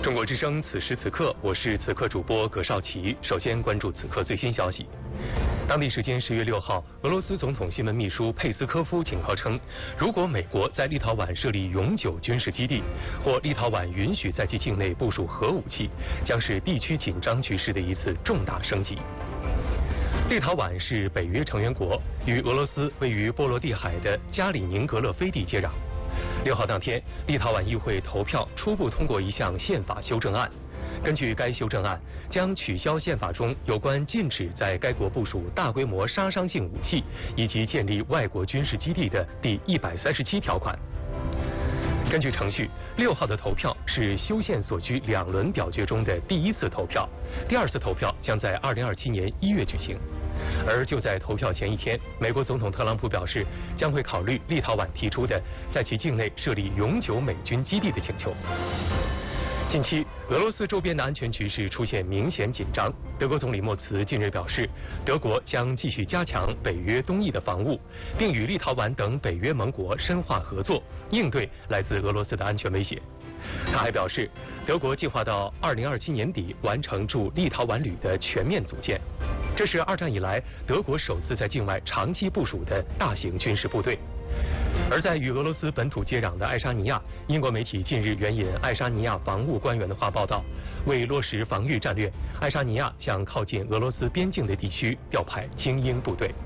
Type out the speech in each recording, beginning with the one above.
中国之声此时此刻，我是此刻主播葛绍奇。首先关注此刻最新消息。当地时间10月6号，俄罗斯总统新闻秘书佩斯科夫警告称，如果美国在立陶宛设立永久军事基地，或立陶宛允许在其境内部署核武器，将是地区紧张局势的一次重大升级。立陶宛是北约成员国，与俄罗斯位于波罗的海的加里宁格勒飞地接壤。6号当天，立陶宛议会投票初步通过一项宪法修正案。根据该修正案，将取消宪法中有关禁止在该国部署大规模杀伤性武器以及建立外国军事基地的第137条款。根据程序，6号的投票是修宪所需2轮表决中的第1次投票，第2次投票将在2027年1月举行。而就在投票前一天，美国总统特朗普表示将会考虑立陶宛提出的在其境内设立永久美军基地的请求。近期，俄罗斯周边的安全局势出现明显紧张。德国总理默茨近日表示，德国将继续加强北约东翼的防务，并与立陶宛等北约盟国深化合作，应对来自俄罗斯的安全威胁。他还表示，德国计划到2027年底完成驻立陶宛旅的全面组建，这是2战以来德国首次在境外长期部署的大型军事部队。而在与俄罗斯本土接壤的爱沙尼亚，英国媒体近日援引爱沙尼亚防务官员的话报道，为落实防御战略，爱沙尼亚向靠近俄罗斯边境的地区调派精英部队。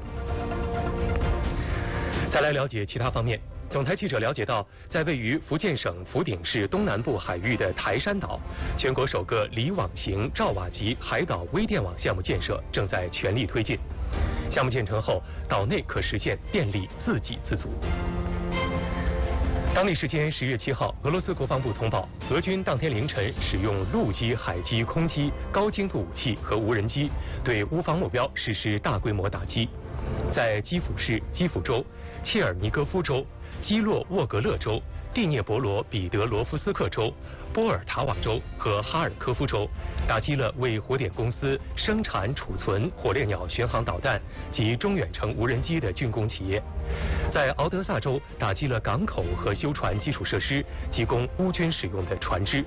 再来了解其他方面，总台记者了解到，在位于福建省福鼎市东南部海域的台山岛，全国首个离网型兆瓦级海岛微电网项目建设正在全力推进。项目建成后，岛内可实现电力自给自足。当地时间10月7号，俄罗斯国防部通报，俄军当天凌晨使用陆基、海基、空基、高精度武器和无人机对乌方目标实施大规模打击，在基辅市基辅州、切尔尼戈夫州、基洛沃格勒州、蒂涅博罗彼得罗夫斯克州、波尔塔瓦州和哈尔科夫州，打击了为火点公司生产储存火烈鸟巡航导弹及中远程无人机的军工企业。在敖德萨州打击了港口和修船基础设施及供乌军使用的船只。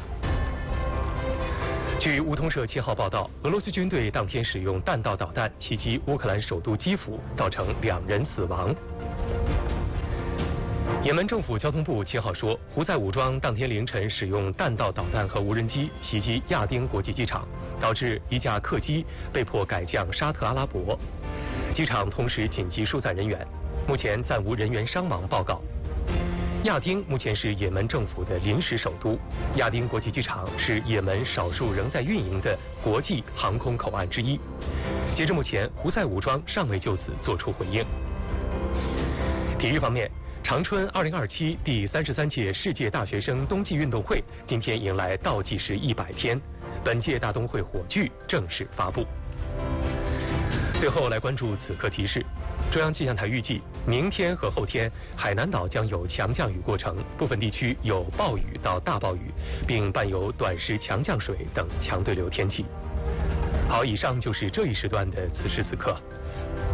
据乌通社7号报道，俄罗斯军队当天使用弹道导弹袭击乌克兰首都基辅，造成2人死亡。也门政府交通部7号说，胡塞武装当天凌晨使用弹道导弹和无人机袭击亚丁国际机场，导致一架客机被迫改降沙特阿拉伯，机场同时紧急疏散人员，目前暂无人员伤亡报告。亚丁目前是也门政府的临时首都，亚丁国际机场是也门少数仍在运营的国际航空口岸之一。截至目前，胡塞武装尚未就此作出回应。体育方面，长春2027第33届世界大学生冬季运动会今天迎来倒计时100天，本届大冬会火炬正式发布。最后来关注此刻提示，中央气象台预计，明天和后天海南岛将有强降雨过程，部分地区有暴雨到大暴雨，并伴有短时强降水等强对流天气。好，以上就是这一时段的此时此刻。